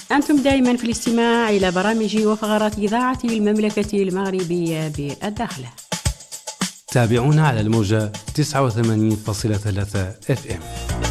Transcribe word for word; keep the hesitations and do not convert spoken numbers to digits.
أنتم دائما في الاستماع إلى برامج وفقرات إذاعة المملكة المغربية بالداخلة. تابعونا على الموجة تسعة وثمانين فاصلة ثلاثة اف ام.